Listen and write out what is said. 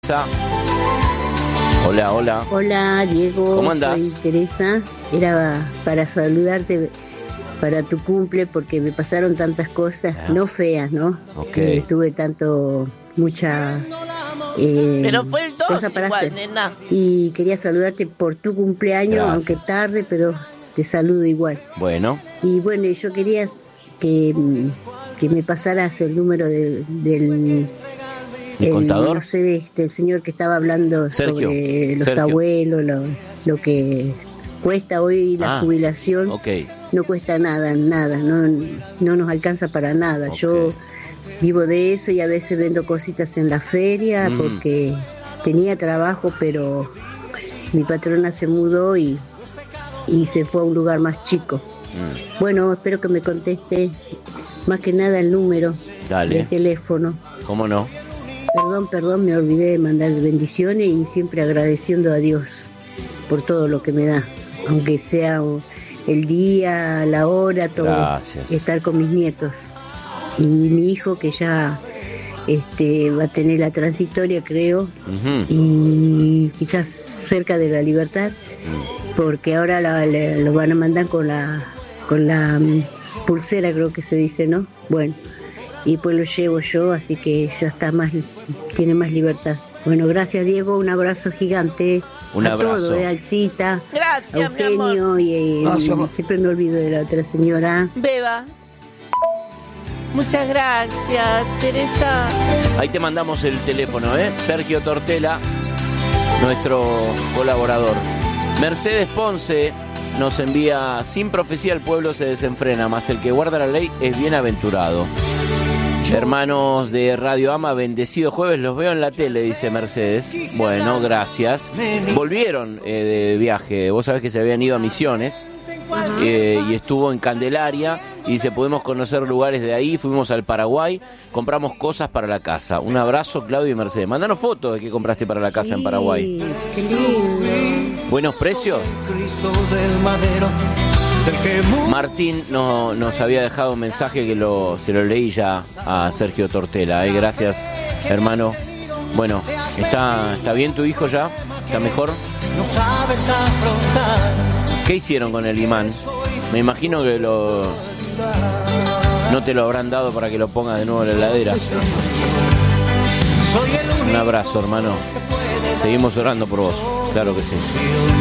Hola, hola. Hola, Diego. ¿Cómo andás? Soy Teresa. Era para saludarte para tu cumple porque me pasaron tantas cosas, no feas, ¿no? Ok. Tuve mucha Pero fue el 2 cosa para igual, hacer. nena. Y quería saludarte por tu cumpleaños, Gracias. aunque tarde, pero te saludo igual. Bueno, Y bueno, yo quería que me pasaras el número del contador? no sé, el señor que estaba hablando Sergio. sobre los Sergio. abuelos, lo que cuesta hoy la jubilación. ok. No cuesta nada, no nos alcanza para nada. Ok. Yo vivo de eso y a veces vendo cositas en la feria porque tenía trabajo, pero mi patrona se mudó y se fue a un lugar más chico. Bueno, espero que me conteste más que nada el número Dale. de teléfono. ¿Cómo no? Perdón, me olvidé de mandar bendiciones y siempre agradeciendo a Dios por todo lo que me da, aunque sea el día, la hora, todo. Gracias. Estar con mis nietos y mi hijo que ya va a tener la transitoria, creo, y quizás cerca de la libertad, porque ahora lo van a mandar con la pulsera, creo que se dice, ¿no? Bueno, y pues lo llevo yo, así que ya tiene más libertad. Bueno, gracias, Diego, un abrazo gigante. Un abrazo. Todo, Alcita, Gracias, mi Eugenio amor. y siempre me olvido de la otra señora. Beba. Muchas gracias, Teresa. Ahí te mandamos el teléfono, Sergio Tortela, nuestro colaborador. Mercedes Ponce nos envía: sin profecía el pueblo se desenfrena, mas el que guarda la ley es bienaventurado. Hermanos de Radio Ama, bendecido jueves, los veo en la tele, dice Mercedes. Bueno, gracias. Volvieron de viaje, vos sabés que se habían ido a Misiones y estuvo en Candelaria y dice, podemos conocer lugares de ahí, fuimos al Paraguay, compramos cosas para la casa. Un abrazo, Claudio y Mercedes. Mandanos fotos de qué compraste para la casa en Paraguay. Qué lindo. ¿Buenos precios? Martín nos había dejado un mensaje que se lo leí ya a Sergio Tortela. Gracias, hermano. Bueno, ¿está bien tu hijo ya? ¿Está mejor? ¿Qué hicieron con el imán? Me imagino que no te lo habrán dado para que lo pongas de nuevo en la heladera. Un abrazo, hermano. Seguimos orando por vos. Claro que sí.